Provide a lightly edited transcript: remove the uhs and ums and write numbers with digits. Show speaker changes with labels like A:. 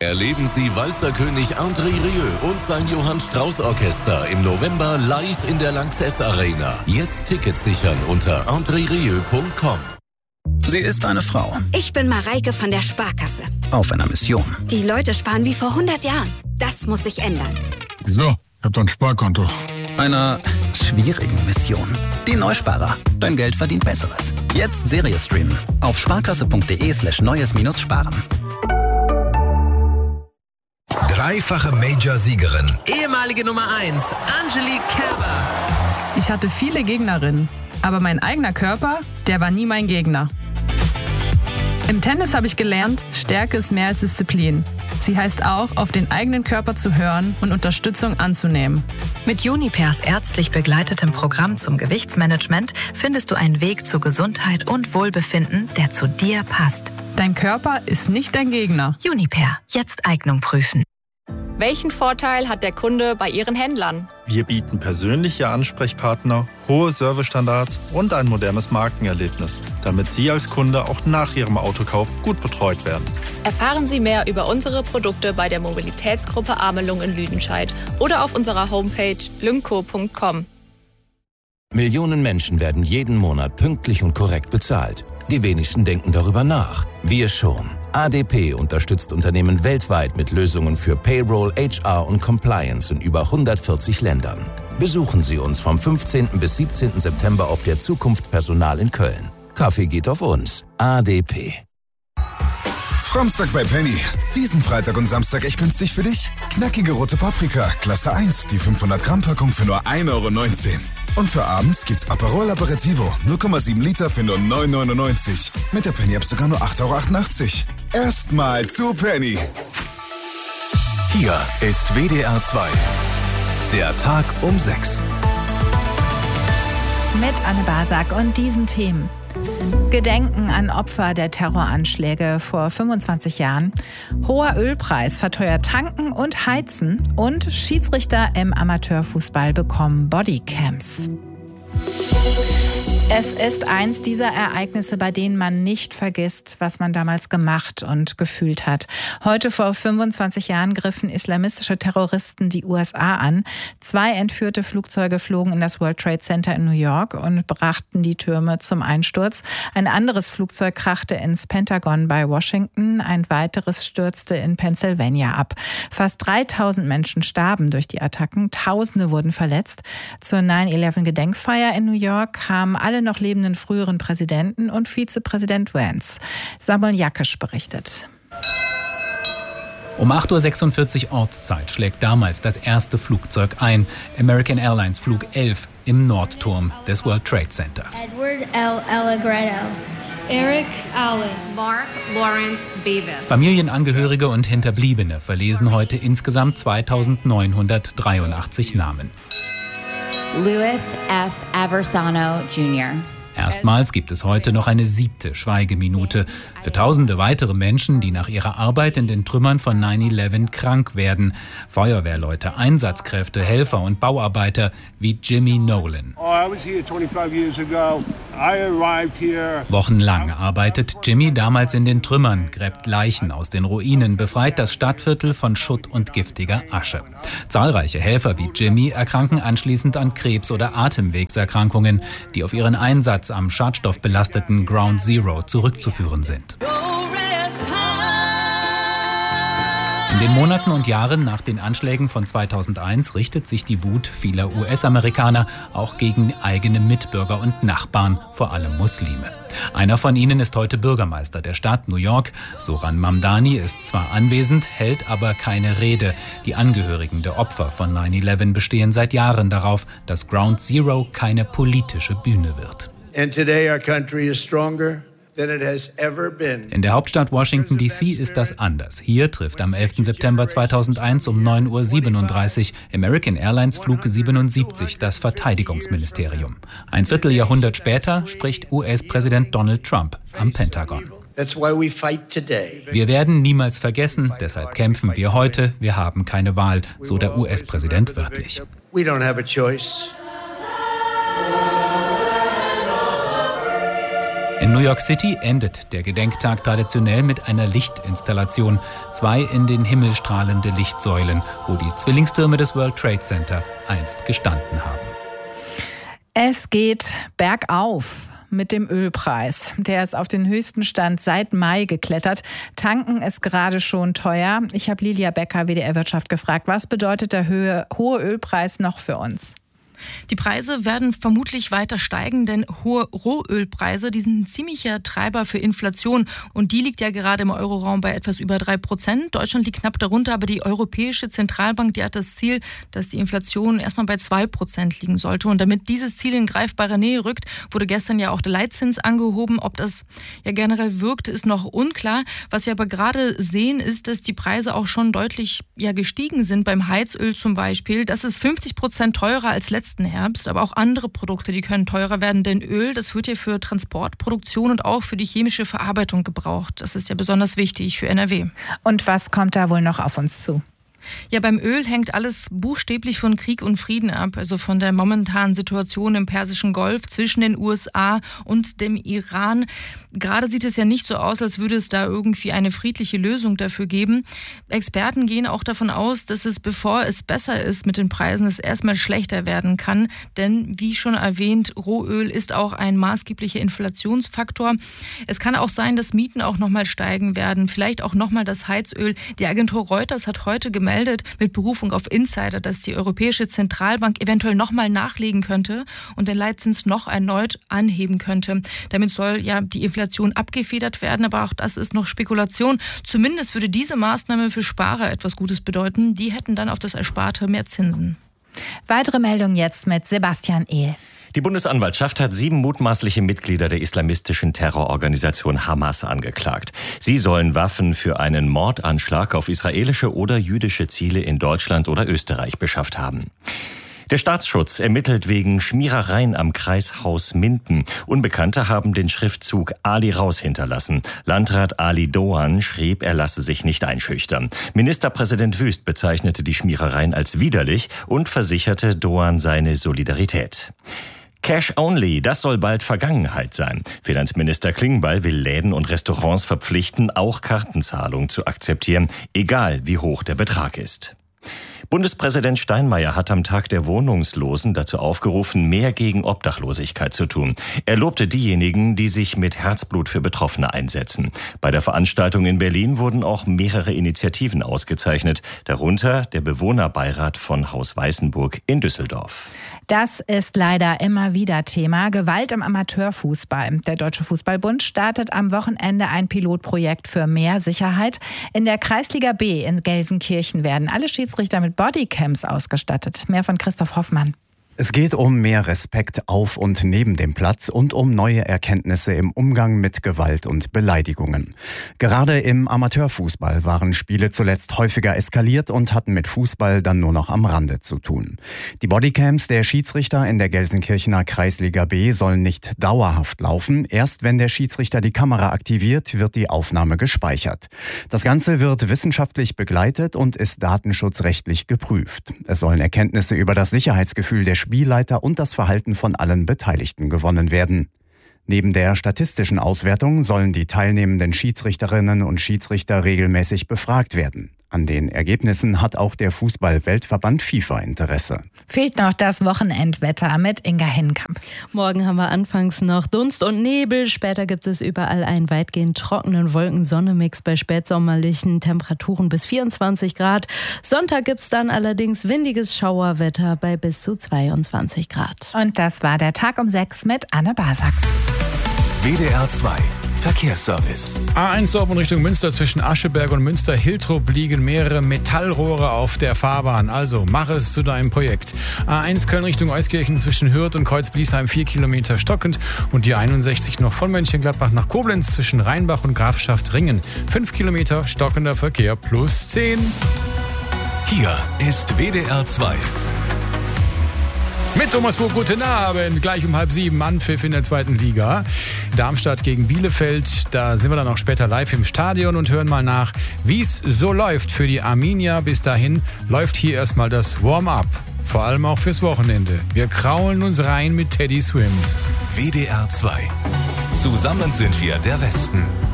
A: Erleben Sie Walzerkönig André Rieu und sein Johann Strauß Orchester im November live in der Lanxess Arena. Jetzt Tickets sichern unter andrerieu.com.
B: Sie ist eine Frau.
C: Ich bin Mareike von der Sparkasse.
B: Auf einer Mission.
C: Die Leute sparen wie vor 100 Jahren. Das muss sich ändern.
D: Wieso? Ich hab doch ein Sparkonto.
B: Einer schwierigen Mission. Die Neusparer. Dein Geld verdient Besseres. Jetzt Serie streamen. Auf sparkasse.de/neues-sparen.
E: Dreifache Major-Siegerin.
F: Ehemalige Nummer 1, Angelique Kerber.
G: Ich hatte viele Gegnerinnen, aber mein eigener Körper, der war nie mein Gegner. Im Tennis habe ich gelernt, Stärke ist mehr als Disziplin. Sie heißt auch, auf den eigenen Körper zu hören und Unterstützung anzunehmen.
H: Mit Junipers ärztlich begleitetem Programm zum Gewichtsmanagement findest du einen Weg zu Gesundheit und Wohlbefinden, der zu dir passt.
G: Dein Körper ist nicht dein Gegner.
H: Juniper, jetzt Eignung prüfen.
I: Welchen Vorteil hat der Kunde bei Ihren Händlern?
J: Wir bieten persönliche Ansprechpartner, hohe Servicestandards und ein modernes Markenerlebnis, damit Sie als Kunde auch nach Ihrem Autokauf gut betreut werden.
I: Erfahren Sie mehr über unsere Produkte bei der Mobilitätsgruppe Amelung in Lüdenscheid oder auf unserer Homepage lynco.com.
A: Millionen Menschen werden jeden Monat pünktlich und korrekt bezahlt. Die wenigsten denken darüber nach. Wir schon. ADP unterstützt Unternehmen weltweit mit Lösungen für Payroll, HR und Compliance in über 140 Ländern. Besuchen Sie uns vom 15. bis 17. September auf der Zukunft Personal in Köln. Kaffee geht auf uns. ADP.
E: Framstag bei Penny. Diesen Freitag und Samstag echt günstig für dich? Knackige rote Paprika, Klasse 1, die 500 Gramm Packung für nur 1,19 €. Und für abends gibt's Aperol Aperitivo, 0,7 Liter für nur 9,99 €. Mit der Penny-App sogar nur 8,88 €. Erstmal zu Penny.
K: Hier ist WDR 2. Der Tag um 6.
L: Mit Anne Basak und diesen Themen. Gedenken an Opfer der Terroranschläge vor 25 Jahren. Hoher Ölpreis verteuert Tanken und Heizen. Und Schiedsrichter im Amateurfußball bekommen Bodycams. Es ist eins dieser Ereignisse, bei denen man nicht vergisst, was man damals gemacht und gefühlt hat. Heute vor 25 Jahren griffen islamistische Terroristen die USA an. 2 entführte Flugzeuge flogen in das World Trade Center in New York und brachten die Türme zum Einsturz. Ein anderes Flugzeug krachte ins Pentagon bei Washington. Ein weiteres stürzte in Pennsylvania ab. Fast 3000 Menschen starben durch die Attacken. Tausende wurden verletzt. Zur 9/11-Gedenkfeier in New York kamen alle noch lebenden früheren Präsidenten und Vizepräsident Vance. Samuel Jakisch berichtet.
M: Um 8:46 Uhr Ortszeit schlägt damals das erste Flugzeug ein. American Airlines Flug 11 im Nordturm des World Trade Centers.
N: Edward L. Allegretto. Eric Allen. Mark Lawrence Beavis.
M: Familienangehörige und Hinterbliebene verlesen heute insgesamt 2983 Namen.
O: Louis F. Aversano Jr.
M: Erstmals gibt es heute noch eine 7. Schweigeminute für tausende weitere Menschen, die nach ihrer Arbeit in den Trümmern von 9/11 krank werden. Feuerwehrleute, Einsatzkräfte, Helfer und Bauarbeiter wie Jimmy Nolan. Wochenlang arbeitet Jimmy damals in den Trümmern, gräbt Leichen aus den Ruinen, befreit das Stadtviertel von Schutt und giftiger Asche. Zahlreiche Helfer wie Jimmy erkranken anschließend an Krebs- oder Atemwegserkrankungen, die auf ihren Einsatz am schadstoffbelasteten Ground Zero zurückzuführen sind. In den Monaten und Jahren nach den Anschlägen von 2001 richtet sich die Wut vieler US-Amerikaner auch gegen eigene Mitbürger und Nachbarn, vor allem Muslime. Einer von ihnen ist heute Bürgermeister der Stadt New York. Zoran Mamdani ist zwar anwesend, hält aber keine Rede. Die Angehörigen der Opfer von 9/11 bestehen seit Jahren darauf, dass Ground Zero keine politische Bühne wird.
P: And today our country is stronger than it has ever been.
M: In der Hauptstadt Washington D.C. ist das anders. Hier trifft am 11. September 2001 um 9:37 Uhr American Airlines Flug 77 das Verteidigungsministerium. Ein Vierteljahrhundert später spricht US-Präsident Donald Trump am Pentagon. Wir werden niemals vergessen, deshalb kämpfen wir heute. Wir haben keine Wahl, so der US-Präsident wörtlich.
P: We don't have a choice.
M: In New York City endet der Gedenktag traditionell mit einer Lichtinstallation. 2 in den Himmel strahlende Lichtsäulen, wo die Zwillingstürme des World Trade Center einst gestanden haben.
L: Es geht bergauf mit dem Ölpreis. Der ist auf den höchsten Stand seit Mai geklettert. Tanken ist gerade schon teuer. Ich habe Lilia Becker, WDR Wirtschaft, gefragt, was bedeutet der hohe Ölpreis noch für uns?
Q: Die Preise werden vermutlich weiter steigen, denn hohe Rohölpreise, die sind ein ziemlicher Treiber für Inflation. Und die liegt ja gerade im Euroraum bei etwas über 3%. Deutschland liegt knapp darunter, aber die Europäische Zentralbank, die hat das Ziel, dass die Inflation erstmal bei 2% liegen sollte. Und damit dieses Ziel in greifbare Nähe rückt, wurde gestern ja auch der Leitzins angehoben. Ob das ja generell wirkt, ist noch unklar. Was wir aber gerade sehen, ist, dass die Preise auch schon deutlich gestiegen sind. Beim Heizöl zum Beispiel. Das ist 50% teurer als letzten Herbst, aber auch andere Produkte, die können teurer werden, denn Öl, das wird ja für Transport, Produktion und auch für die chemische Verarbeitung gebraucht. Das ist ja besonders wichtig für NRW.
L: Und was kommt da wohl noch auf uns zu?
Q: Ja, beim Öl hängt alles buchstäblich von Krieg und Frieden ab, also von der momentanen Situation im Persischen Golf zwischen den USA und dem Iran. Gerade sieht es ja nicht so aus, als würde es da irgendwie eine friedliche Lösung dafür geben. Experten gehen auch davon aus, dass es, bevor es besser ist mit den Preisen, es erstmal schlechter werden kann. Denn, wie schon erwähnt, Rohöl ist auch ein maßgeblicher Inflationsfaktor. Es kann auch sein, dass Mieten auch nochmal steigen werden, vielleicht auch nochmal das Heizöl. Die Agentur Reuters hat heute gemeldet, mit Berufung auf Insider, dass die Europäische Zentralbank eventuell nochmal nachlegen könnte und den Leitzins noch erneut anheben könnte. Damit soll ja die Inflation abgefedert werden, aber auch das ist noch Spekulation. Zumindest würde diese Maßnahme für Sparer etwas Gutes bedeuten. Die hätten dann auf das Ersparte mehr Zinsen.
L: Weitere Meldungen jetzt mit Sebastian Ehl.
R: Die Bundesanwaltschaft hat 7 mutmaßliche Mitglieder der islamistischen Terrororganisation Hamas angeklagt. Sie sollen Waffen für einen Mordanschlag auf israelische oder jüdische Ziele in Deutschland oder Österreich beschafft haben. Der Staatsschutz ermittelt wegen Schmierereien am Kreishaus Minden. Unbekannte haben den Schriftzug Ali raus hinterlassen. Landrat Ali Doan schrieb, er lasse sich nicht einschüchtern. Ministerpräsident Wüst bezeichnete die Schmierereien als widerlich und versicherte Doan seine Solidarität. Cash only, das soll bald Vergangenheit sein. Finanzminister Klingbeil will Läden und Restaurants verpflichten, auch Kartenzahlungen zu akzeptieren, egal wie hoch der Betrag ist. Bundespräsident Steinmeier hat am Tag der Wohnungslosen dazu aufgerufen, mehr gegen Obdachlosigkeit zu tun. Er lobte diejenigen, die sich mit Herzblut für Betroffene einsetzen. Bei der Veranstaltung in Berlin wurden auch mehrere Initiativen ausgezeichnet, darunter der Bewohnerbeirat von Haus Weißenburg in Düsseldorf.
L: Das ist leider immer wieder Thema. Gewalt im Amateurfußball. Der Deutsche Fußballbund startet am Wochenende ein Pilotprojekt für mehr Sicherheit. In der Kreisliga B in Gelsenkirchen werden alle Schiedsrichter mit Bodycams ausgestattet. Mehr von Christoph Hoffmann.
S: Es geht um mehr Respekt auf und neben dem Platz und um neue Erkenntnisse im Umgang mit Gewalt und Beleidigungen. Gerade im Amateurfußball waren Spiele zuletzt häufiger eskaliert und hatten mit Fußball dann nur noch am Rande zu tun. Die Bodycams der Schiedsrichter in der Gelsenkirchener Kreisliga B sollen nicht dauerhaft laufen. Erst wenn der Schiedsrichter die Kamera aktiviert, wird die Aufnahme gespeichert. Das Ganze wird wissenschaftlich begleitet und ist datenschutzrechtlich geprüft. Es sollen Erkenntnisse über das Sicherheitsgefühl der Spielleiter und das Verhalten von allen Beteiligten gewonnen werden. Neben der statistischen Auswertung sollen die teilnehmenden Schiedsrichterinnen und Schiedsrichter regelmäßig befragt werden. An den Ergebnissen hat auch der Fußball-Weltverband FIFA Interesse.
L: Fehlt noch das Wochenendwetter mit Inga Hinkamp.
T: Morgen haben wir anfangs noch Dunst und Nebel. Später gibt es überall einen weitgehend trockenen Wolken-Sonne-Mix bei spätsommerlichen Temperaturen bis 24 Grad. Sonntag gibt es dann allerdings windiges Schauerwetter bei bis zu 22 Grad.
L: Und das war der Tag um 6 mit Anne Basak.
K: WDR 2 Verkehrsservice.
D: A1 Dortmund Richtung Münster zwischen Ascheberg und Münster-Hiltrup liegen mehrere Metallrohre auf der Fahrbahn. Also mach es zu deinem Projekt. A1 Köln Richtung Euskirchen zwischen Hürth und Kreuz-Bliesheim 4 Kilometer stockend und die 61 noch von Mönchengladbach nach Koblenz zwischen Rheinbach und Grafschaft-Ringen 5 Kilometer stockender Verkehr plus 10.
K: Hier ist WDR 2.
D: Mit Thomas Buch, guten Abend. Gleich um 6:30 Anpfiff in der 2. Liga. Darmstadt gegen Bielefeld. Da sind wir dann auch später live im Stadion und hören mal nach, wie es so läuft für die Arminia. Bis dahin läuft hier erstmal das Warm-up. Vor allem auch fürs Wochenende. Wir kraulen uns rein mit Teddy Swims.
K: WDR 2 Zusammen sind wir der Westen.